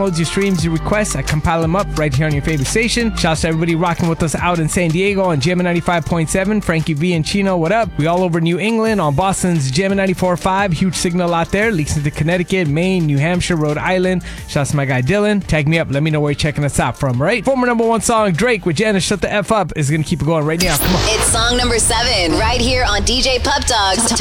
Your streams, your requests, I compile them up right here on your favorite station. Shouts to everybody rocking with us out in San Diego on Jammin' 95.7. Frankie V and Chino, what up? We all over New England on Boston's Jammin' 94.5. Huge signal out there. Leaks into Connecticut, Maine, New Hampshire, Rhode Island. Shouts to my guy Dylan. Tag me up. Let me know where you're checking us out from, right? Former number one song, Drake with Janice, Shut the F Up, is going to keep it going right now. Come on. It's song number 7 right here on DJ Pup Dog's